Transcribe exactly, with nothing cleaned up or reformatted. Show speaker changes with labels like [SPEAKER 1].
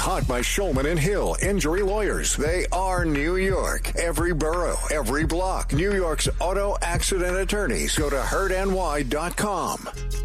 [SPEAKER 1] hot by Shulman and Hill Injury Lawyers. They are New York. Every borough, every block. New York's auto accident attorneys. Go to hurt N Y dot com.